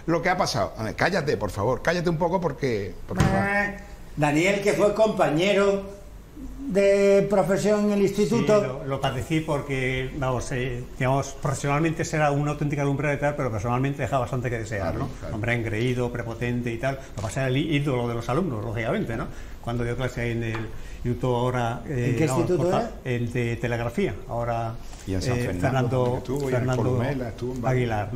lo que ha pasado. A ver, cállate, por favor, cállate un poco porque Daniel, que fue compañero de profesión en el instituto. Sí, lo padecí porque, vamos, digamos, profesionalmente era una auténtica lumbrera y tal, pero personalmente dejaba bastante que desear, ¿no? Claro. Hombre engreído, prepotente y tal. Lo pasé el ídolo de los alumnos, lógicamente, ¿no? Cuando dio clase ahí en el instituto ahora... ¿En qué instituto era? El de telegrafía, ahora y en San Fernando Fernando estuvo, y en Columela estuvo en Aguilar.